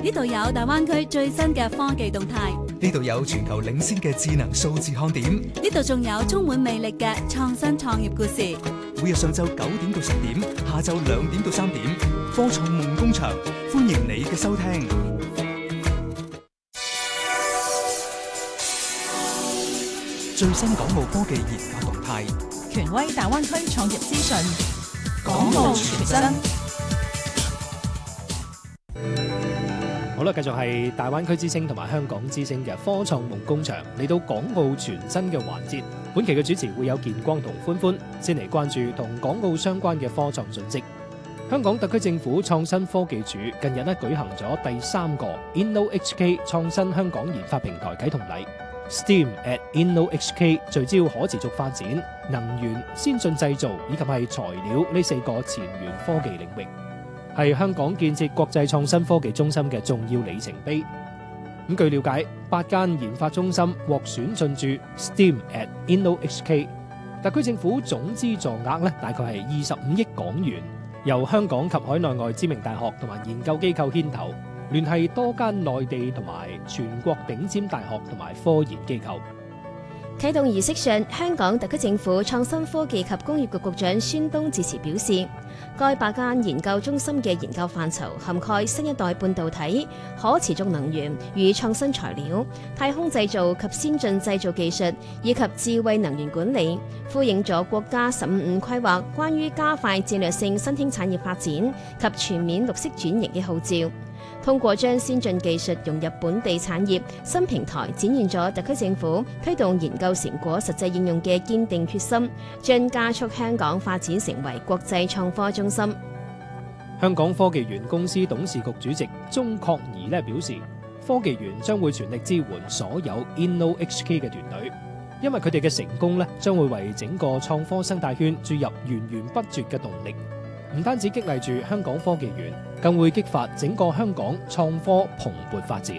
呢度有大灣區最新嘅科技動態， 呢度有全球領先嘅智能數字看點， 呢度仲有充滿魅力嘅創新創業故事。 每日上晝9點到10點，下晝2點到3點，科創夢工場，歡迎你嘅收聽。最新港澳科技研發動態， 權威大灣區創業資訊，港澳全真。 好啦，繼續係大灣區之聲同埋香港之聲嘅科創夢工場，嚟到港澳全新嘅環節。本期嘅主持會有健光同歡歡，先嚟關注同港澳相關嘅科創訊息。香港特區政府創新科技署近日舉行咗第3個 InnoHK 創新香港研發平台啟動禮。STEAM at InnoHK 聚焦可持續發展、能源、先進製造以及係材料呢4個前沿科技領域，係香港建設國際創新科技中心嘅重要里程碑。據了解，8間研發中心獲選進駐 STEAM at InnoHK， 特區政府總資助額大概係25億港元，由香港及海內外知名大學同埋研究機構牽頭，聯繫多間內地同埋全國頂尖大學同埋科研機構。 啟動儀式上，香港特區政府創新科技及工業局局長孫東致辭表示，該8間研究中心嘅研究範疇涵蓋新一代半導體、可持續能源與創新材料、太空製造及先進製造技術以及智慧能源管理，呼應咗國家15五規劃關於加快戰略性新興產業發展及全面綠色轉型嘅號召。通過將先進技術融入本地產業新平台，展現咗特區政府推動研究成果實際應用嘅堅定決心，將加速香港發展成為國際創科中心。 香港科技園公司董事局主席鍾確儀表示，科技園將會全力支援所有 InnoHK 嘅團隊，因為佢哋嘅成功將會為整個創科生態圈注入源源不絕嘅動力。唔單止激勵住香港科技園，更會激發整個香港創科蓬勃發展。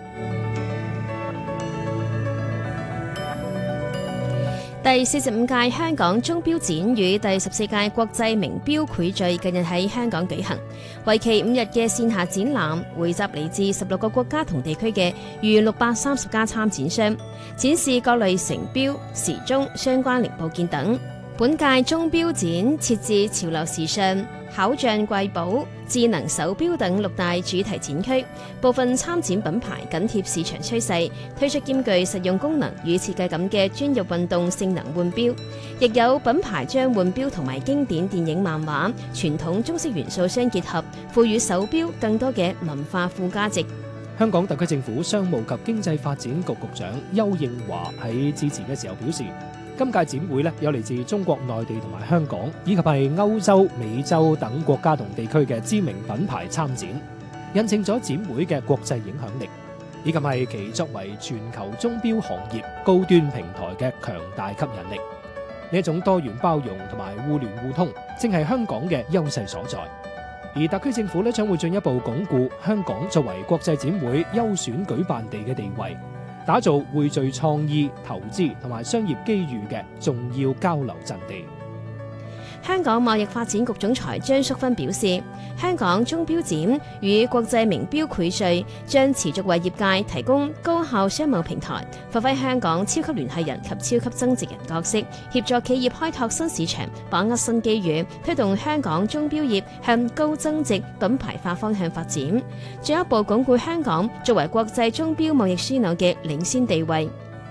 第45屆香港鐘錶展與第14屆國際名錶匯聚近日喺香港舉行，為期5日嘅線下展覽，匯集嚟自16個國家同地區嘅逾630家參展商，展示各類成錶、時鐘、相關零部件等。本屆鐘錶展設置潮流時尚、巧匠貴寶、智能手錶等6大主題展區，部分參展品牌緊貼市場趨勢，推出兼具實用功能與設計感嘅專業運動性能腕錶，亦有品牌將腕錶同埋經典電影漫畫、傳統中式元素相結合，賦予手錶更多嘅文化附加值。 香港特區政府商務及經濟發展局局長邱應華喺致辭嘅時候表示，今屆展會有嚟自中國內地同埋香港，以及係歐洲、美洲等國家同地區嘅知名品牌參展，印證咗展會嘅國際影響力，以及係其作為全球鐘錶行業高端平台嘅強大吸引力。呢一種多元包容同埋互聯互通，正係香港嘅優勢所在。而特區政府將會進一步鞏固香港作為國際展會優選舉辦地嘅地位，打造匯聚創意、投資同埋商業機遇嘅重要交流陣地。 香港貿易發展局總裁張淑芬表示，香港鐘錶展與國際名錶匯聚，將持續為業界提供高效商貿平台，發揮香港超級聯繫人及超級增值人角色，協助企業開拓新市場，把握新機遇，推動香港鐘錶業向高增值品牌化方向發展，進一步鞏固香港作為國際鐘錶貿易樞紐嘅領先地位。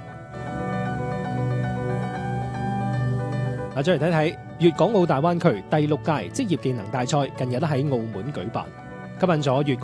再嚟睇睇粵港澳大灣區第6屆職業技能大賽近日喺澳門舉辦，吸引咗粵